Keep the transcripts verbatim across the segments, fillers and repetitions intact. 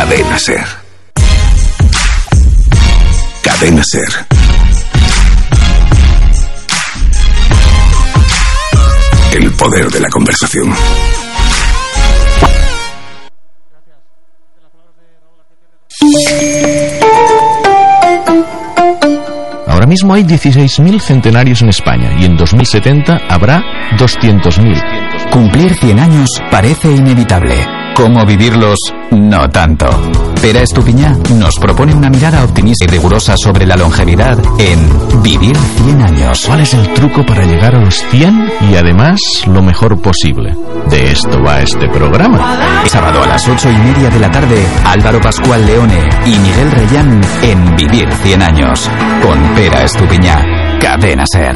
Cadena Ser. Cadena Ser. El poder de la conversación. Ahora mismo hay dieciséis mil centenarios en España y en dos mil setenta habrá doscientos mil. Cumplir cien años parece inevitable. ¿Cómo vivirlos? No tanto. Pera Estupiñá nos propone una mirada optimista y rigurosa sobre la longevidad en Vivir cien años. ¿Cuál es el truco para llegar a los cien y además lo mejor posible? De esto va este programa. Sábado a las ocho y media de la tarde, Álvaro Pascual Leone y Miguel Reyán en Vivir cien años. Con Pera Estupiñá. Cadena Ser.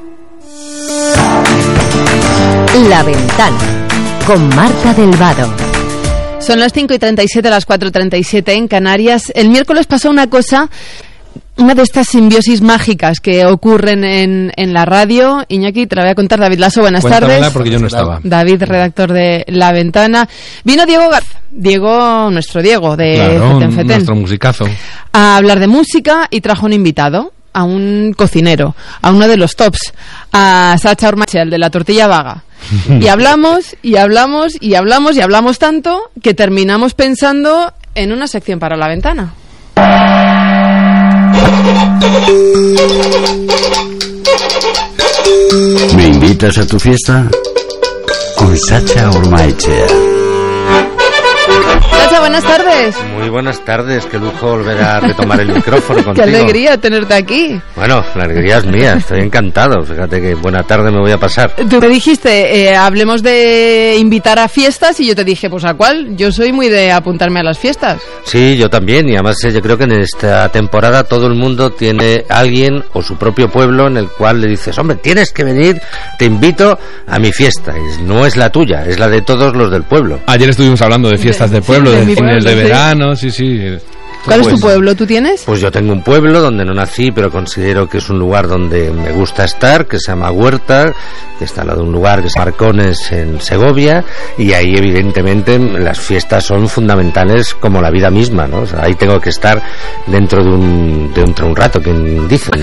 La Ventana. Con Marta del Vado. Son las cinco y treinta y siete, las cuatro y treinta y siete en Canarias. El miércoles pasó una cosa, una de estas simbiosis mágicas que ocurren en, en la radio. Iñaki, te la voy a contar. David Lasso, buenas Cuéntamela tardes. porque yo no estaba. David, redactor de La Ventana. Vino Diego Garza, Diego, nuestro Diego, de Claro, Feten Feten, nuestro musicazo. a hablar de música y trajo un invitado, a un cocinero, a uno de los tops, a Sacha Ormachel, de la tortilla vaga. Y hablamos, y hablamos, y hablamos, y hablamos tanto que terminamos pensando en una sección para La Ventana. ¿Me invitas a tu fiesta? Con Sacha Ormaechea. Sacha, buenas tardes. Muy buenas tardes, qué lujo volver a retomar el micrófono Qué contigo. alegría tenerte aquí. Bueno, la alegría es mía, estoy encantado. Fíjate que buena tarde me voy a pasar. Tú me dijiste, eh, hablemos de invitar a fiestas, y yo te dije, pues ¿a cuál? Yo soy muy de apuntarme a las fiestas. Sí, yo también, y además eh, yo creo que en esta temporada todo el mundo tiene alguien o su propio pueblo en el cual le dices, hombre, tienes que venir, te invito a mi fiesta. Y no es la tuya, es la de todos los del pueblo. Ayer estuvimos hablando de fiestas de, de pueblo, sí, de de, mi cines pueblo, de sí. verano, sí, sí. ¿Cuál Pues, es tu pueblo? ¿Tú tienes? Pues yo tengo un pueblo donde no nací, pero considero que es un lugar donde me gusta estar, que se llama Huerta, que está al lado de un lugar que se llama Marcones, en Segovia, y ahí evidentemente las fiestas son fundamentales como la vida misma, ¿no? O sea, ahí tengo que estar dentro de un, dentro de un rato, que dicen.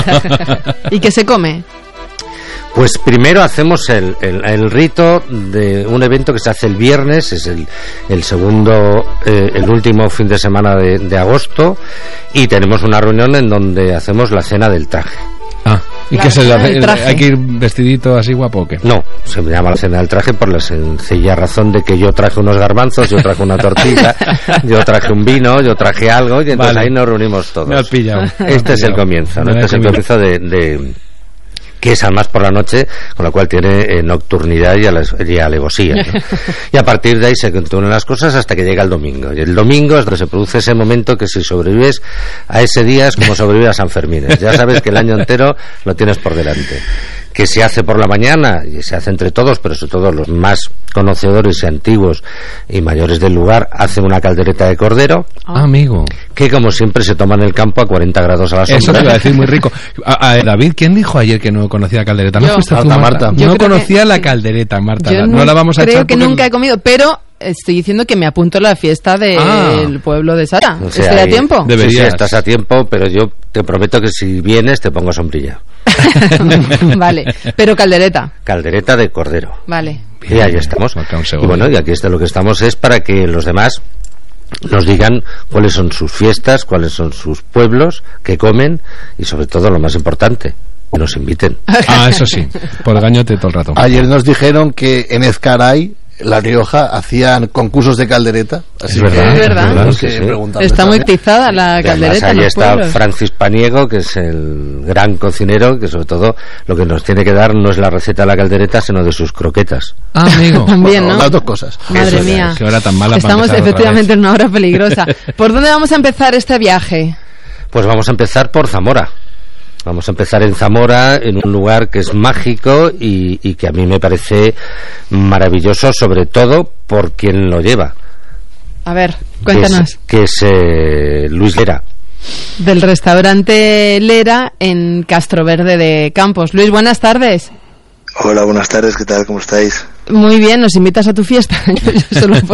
¿Y qué se come? Pues primero hacemos el, el, el rito de un evento que se hace el viernes, es el, el segundo, eh, el último fin de semana de, de agosto, y tenemos una reunión en donde hacemos la cena del traje. Ah, ¿y La qué se cena del traje. ¿Hay que ir vestidito así guapo o qué? No, se me llama la cena del traje por la sencilla razón de que yo traje unos garbanzos, yo traje una tortilla, yo traje un vino, yo traje algo, y entonces Vale. ahí nos reunimos todos. Me has pillado. Este es el comienzo, ¿no? Me Este es el has comienzo de... de que es además por la noche, con lo cual tiene eh, nocturnidad y, ale- y alevosía, ¿no? Y a partir de ahí se continúan las cosas hasta que llega el domingo. Y el domingo es donde se produce ese momento que si sobrevives a ese día es como sobrevivir a San Fermín. Ya sabes que el año entero lo tienes por delante. Que se hace por la mañana, y se hace entre todos, pero sobre todo los más conocedores y antiguos y mayores del lugar, hacen una caldereta de cordero, Ah, amigo. que como siempre se toma en el campo a cuarenta grados a la sombra. Eso te iba a decir, muy rico. A, a, David, ¿quién dijo ayer que no conocía la caldereta? ¿No Yo. fuiste tú, Marta, Marta? Marta. Yo No creo conocía que- la sí. caldereta, Marta. Yo no, la vamos a creo echar que porque- nunca he comido, pero estoy diciendo que me apunto a la fiesta del Ah. pueblo de Sara. O sea, ¿Estoy a ahí- tiempo? Debe- Sí, sí, Deberías. estás a tiempo, pero yo te prometo que si vienes te pongo sombrilla. Vale, pero caldereta. Caldereta de cordero. Vale. Y ahí estamos. Acá un Y segundo. bueno, y aquí está, lo que estamos es para que los demás nos digan cuáles son sus fiestas, cuáles son sus pueblos, qué comen y sobre todo lo más importante, que nos inviten. Ah, eso sí. Por gañote todo el rato. Ayer nos dijeron que en Ezcaray, La Rioja, hacían concursos de caldereta. Así Es verdad, es verdad. tenemos sí, que sí. preguntarles Está muy también. tizada la Y además caldereta en ahí los está pueblos. Francis Paniego, que es el gran cocinero, que sobre todo lo que nos tiene que dar no es la receta de la caldereta, sino de sus croquetas. Ah, amigo. También, Bueno, ¿no? las dos cosas. Madre Eso, mía. Qué hora tan mala para Estamos empezar otra efectivamente vez. en una hora peligrosa. ¿Por dónde vamos a empezar este viaje? Pues vamos a empezar por Zamora. Vamos a empezar en Zamora, en un lugar que es mágico y, y que a mí me parece maravilloso, sobre todo por quien lo lleva. A ver, que cuéntanos. es, que es eh, Luis Lera. Del restaurante Lera en Castroverde de Campos. Luis, buenas tardes. Hola, buenas tardes, ¿qué tal? ¿Cómo estáis? Muy bien, ¿nos invitas a tu fiesta? Yo solo puedo